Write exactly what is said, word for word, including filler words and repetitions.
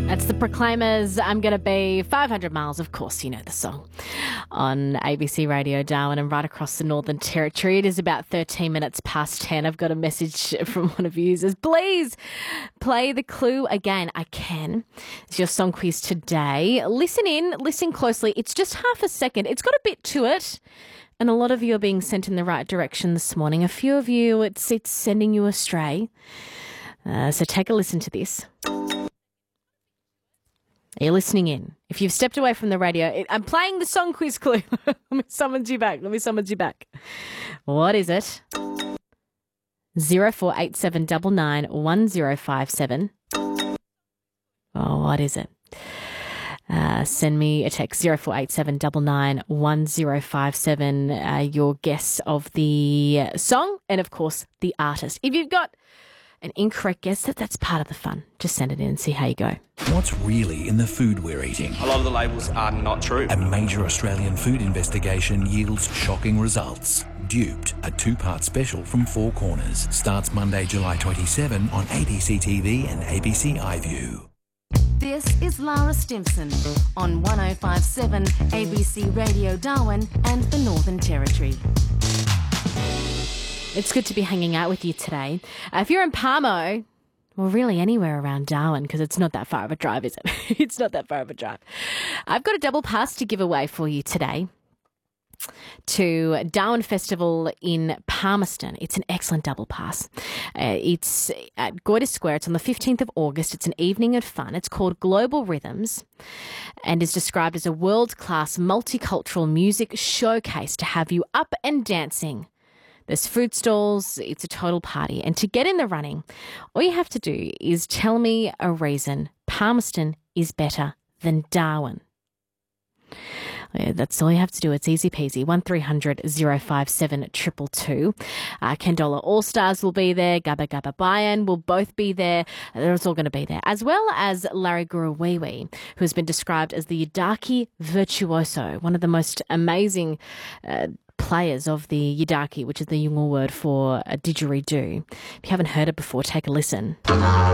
That's the Proclaimers. I'm going to be five hundred miles. Of course, you know the song. On A B C Radio Darwin and right across the Northern Territory. It is about thirteen minutes past ten. I've got a message from one of you who says, please play the clue again. I can. It's your song quiz today. Listen in, listen closely. It's just half a second. It's got a bit to it. And a lot of you are being sent in the right direction this morning. A few of you, it's, it's sending you astray. Uh, so take a listen to this. Are you listening in? If you've stepped away from the radio, it, I'm playing the song quiz clue. Let me summons you back. Let me summons you back. What is it? Zero four eight seven nine nine one zero five seven. Oh, what is it? Uh, send me a text zero four eight seven nine nine one zero five seven. Uh, your guess of the song and, of course, the artist. If you've got an incorrect guess, that that's part of the fun. Just send it in and see how you go. What's really in the food we're eating? A lot of the labels are not true. A major Australian food investigation yields shocking results. Duped, a two-part special from Four Corners, starts Monday, July twenty-seventh on A B C T V and A B C iView. This is Lara Stimson on one oh five point seven A B C Radio Darwin and the Northern Territory. It's good to be hanging out with you today. Uh, if you're in Palmo, well, really anywhere around Darwin, because it's not that far of a drive, is it? It's not that far of a drive. I've got a double pass to give away for you today to Darwin Festival in Palmerston. It's an excellent double pass. Uh, it's at Goyder Square. It's on the fifteenth of August. It's an evening of fun. It's called Global Rhythms and is described as a world-class multicultural music showcase to have you up and dancing. There's food stalls. It's a total party. And to get in the running, all you have to do is tell me a reason Palmerston is better than Darwin. Yeah, that's all you have to do. It's easy peasy. one three hundred oh five seven two two two. Uh, Kendola All-Stars will be there. Gabba Gabba Bayan will both be there. They're all going to be there. As well as Larry Gurawiwi, who has been described as the Yidaki virtuoso, one of the most amazing uh, players of the Yidaki, which is the Yolngu word for a didgeridoo. If you haven't heard it before, take a listen.